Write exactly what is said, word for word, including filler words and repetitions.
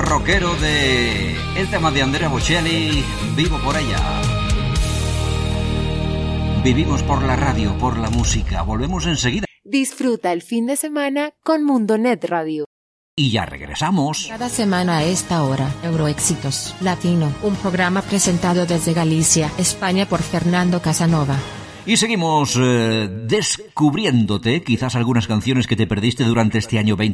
rockero de el tema de Andrea Bocelli, Vivo por ella. Vivimos por la radio, por la música. Volvemos enseguida. Disfruta el fin de semana con Mundonet Radio. Y ya regresamos. Cada semana a esta hora, Euroéxitos Latino, un programa presentado desde Galicia, España por Fernando Casanova. Y seguimos eh, descubriéndote quizás algunas canciones que te perdiste durante este año veinte